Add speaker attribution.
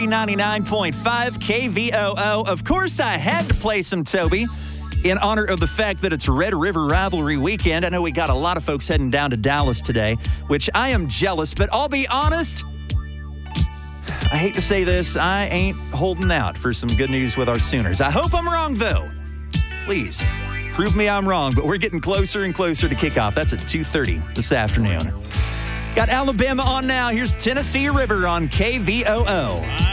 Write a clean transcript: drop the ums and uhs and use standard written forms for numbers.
Speaker 1: 99.5 KVOO. Of course, I had to play some Toby in honor of the fact that it's Red River Rivalry Weekend. I know we got a lot of folks heading down to Dallas today, which I am jealous, but I'll be honest, I hate to say this, I ain't holding out for some good news with our Sooners. I hope I'm wrong, though. Please, prove me I'm wrong, but we're getting closer and closer to kickoff. That's at 2:30 this afternoon. Got Alabama on now. Here's Tennessee River on KVOO.